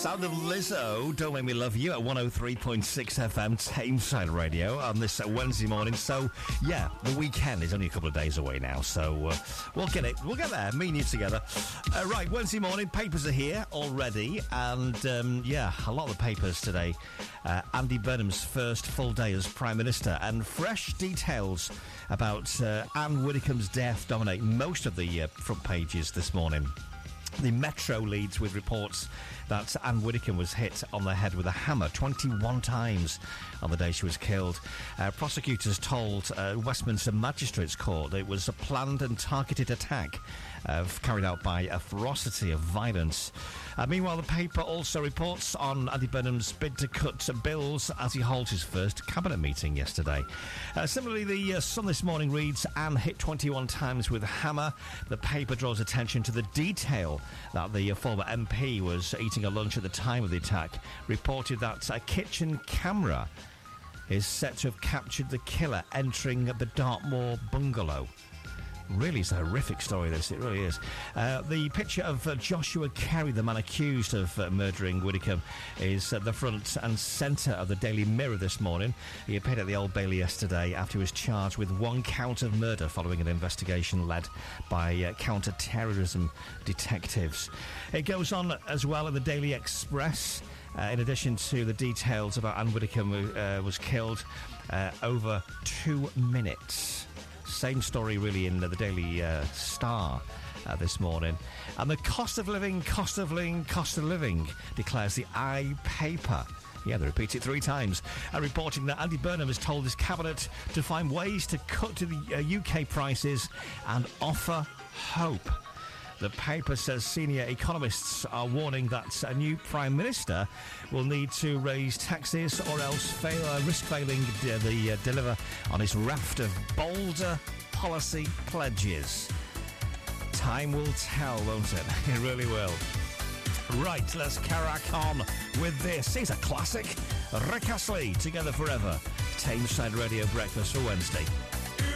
sound of Lizzo, Don't Make Me Love You at 103.6 FM Tameside Radio on this Wednesday morning. So, yeah, the weekend is only a couple of days away now, so we'll get there, me and you together. Right, Wednesday morning, papers are here already, and a lot of the papers today. Andy Burnham's first full day as Prime Minister, and fresh details about Anne Widdecombe's death dominate most of the front pages this morning. The Metro leads with reports that Anne Widdecombe was hit on the head with a hammer 21 times on the day she was killed. Prosecutors told Westminster Magistrates Court that it was a planned and targeted attack carried out by a ferocity of violence. Meanwhile, the paper also reports on Andy Burnham's bid to cut bills as he holds his first cabinet meeting yesterday. Similarly, the Sun this morning reads, Anne hit 21 times with a hammer. The paper draws attention to the detail that the former MP was eating a lunch at the time of the attack, reported that a kitchen camera is set to have captured the killer entering the Dartmoor bungalow. Really, it's a horrific story, this. It really is. The picture of Joshua Carey, the man accused of murdering Widdecombe, is at the front and centre of the Daily Mirror this morning. He appeared at the Old Bailey yesterday after he was charged with one count of murder following an investigation led by counter-terrorism detectives. It goes on as well in the Daily Express. In addition to the details about Anne Widdecombe was killed over 2 minutes. Same story really in the Daily Star this morning. And the cost of living, declares the I-Paper. Yeah, they repeat it 3 times. Reporting that Andy Burnham has told his cabinet to find ways to cut to the UK prices and offer hope. The paper says senior economists are warning that a new Prime Minister will need to raise taxes or else risk failing to deliver on his raft of bolder policy pledges. Time will tell, won't it? It really will. Right, let's crack on with this. It's a classic. Rick Astley, Together Forever. Tameside Radio Breakfast for Wednesday.